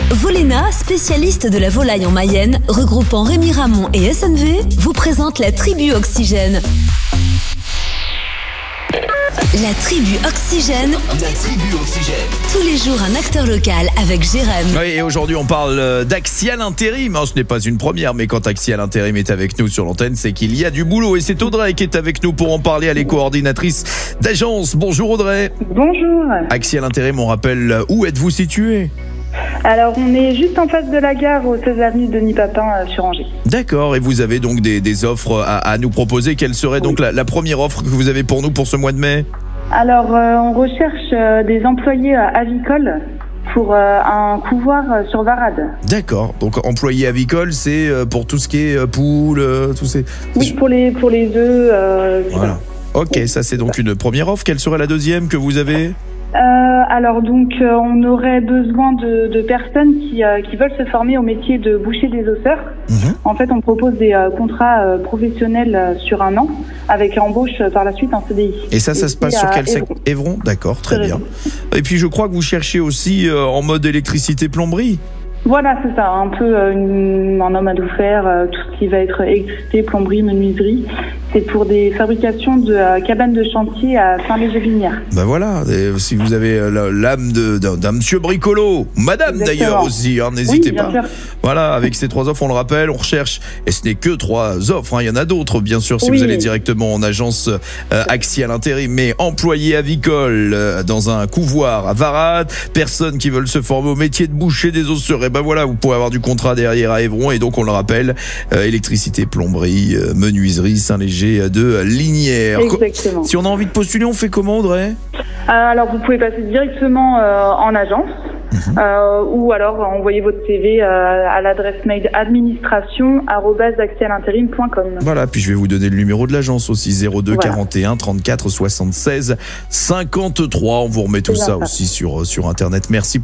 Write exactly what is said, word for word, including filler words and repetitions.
Volena, spécialiste de la volaille en Mayenne, regroupant Rémi Ramon et S N V, vous présente la tribu Oxygène. La tribu Oxygène. La tribu Oxygène. Tous les jours un acteur local avec Jérém. Oui, et aujourd'hui on parle d'Axial Intérim. Ce n'est pas une première, mais quand Axial Intérim est avec nous sur l'antenne, c'est qu'il y a du boulot. Et c'est Audrey qui est avec nous pour en parler. Elle est coordinatrice d'agence. Bonjour Audrey. Bonjour. Axial Intérim, on rappelle, où êtes-vous situé ? Alors, on est juste en face de la gare, au seize avenue Denis Papin, euh, sur Angers. D'accord, et vous avez donc des, des offres à, à nous proposer. Quelle serait donc oui. la, la première offre que vous avez pour nous pour ce mois de mai ? Alors, euh, on recherche euh, des employés euh, avicoles pour euh, un couvoir euh, sur Varade. D'accord, donc employé avicole, c'est euh, pour tout ce qui est euh, poules, euh, tous ces... Oui, pour les, pour les œufs. Euh, voilà. Ok, ça c'est donc une première offre. Quelle serait la deuxième que vous avez ? Euh, alors donc euh, on aurait besoin de, de personnes qui, euh, qui veulent se former au métier de boucher des osseurs. Mmh. En fait, on propose des euh, contrats euh, professionnels euh, sur un an avec embauche euh, par la suite en C D I. Et ça, ça Et se passe sur quel secteur ? Évron, d'accord, très bien. Et puis je crois que vous cherchez aussi euh, en mode électricité plomberie. Voilà, c'est ça, un peu euh, une, un homme à tout faire, euh, tout ce qui va être électricité, plomberie, menuiserie. C'est pour des fabrications de euh, cabanes de chantier à Saint-Léger-Binière. Ben voilà, et si vous avez euh, l'âme de, d'un, d'un monsieur bricolo, madame Exactement. D'ailleurs aussi, hein, n'hésitez oui, pas. Sûr. Voilà, avec ces trois offres, on le rappelle, on recherche, et ce n'est que trois offres, hein, il y en a d'autres bien sûr si oui. vous allez directement en agence euh, Axial Intérim, mais employé avicole euh, dans un couvoir à Varade, personnes qui veulent se former au métier de boucher des osseurs, et ben voilà, vous pourrez avoir du contrat derrière à Évron, et donc on le rappelle, euh, électricité, plomberie, euh, menuiserie, Saint-Léger de Linière. Exactement. Si on a envie de postuler, on fait comment, Audrey ? euh, Alors, vous pouvez passer directement euh, en agence mmh. euh, ou alors envoyer votre C V euh, à l'adresse mail administration arobase axial intérim point com. Voilà, puis je vais vous donner le numéro de l'agence aussi, zéro deux voilà. quarante et un trente-quatre soixante-seize cinquante-trois. On vous remet tout ça, ça aussi sur, sur Internet. Merci.